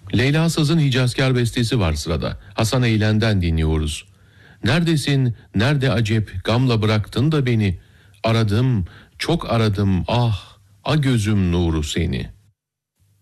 Leyla Saz'ın Hicazkar bestesi var sırada. Hasan Eylen'den dinliyoruz. Neredesin, nerede acep, gamla bıraktın da beni. Aradım, çok aradım, ah, a gözüm nuru seni.